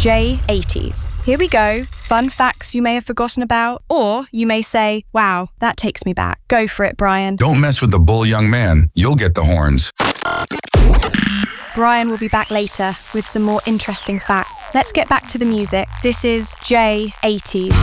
J80s. Here we go. Fun facts you may have forgotten about, or you may say, wow, that takes me back. Go for it, Brian. Don't mess with the bull, young man. You'll get the horns. Brian will be back later with some more interesting facts. Let's get back to the music. This is J80s.